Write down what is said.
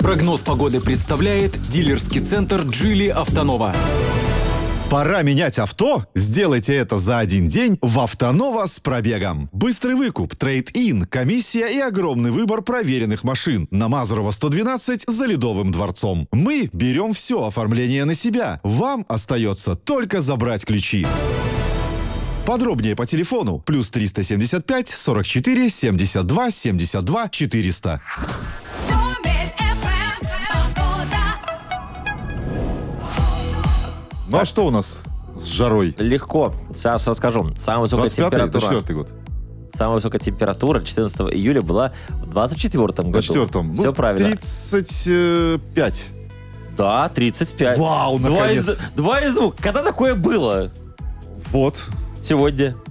Прогноз погоды представляет дилерский центр «Джили Автонова». Пора менять авто? Сделайте это за один день в «Автонова» с пробегом. Быстрый выкуп, трейд-ин, комиссия и огромный выбор проверенных машин. На Мазурова 112 за Ледовым дворцом. Мы берем все оформление на себя. Вам остается только забрать ключи. Подробнее по телефону +375 44 72 72 400. Ну а что у нас с жарой? Легко. Сейчас расскажу. Самая высокая 25-й, температура. 24-й год. Самая высокая температура 14 июля была в 24-м году. 24-м. Все правильно. 35. Да, 35. Вау, наконец. Два из двух. Когда такое было? Вот. Сегодня.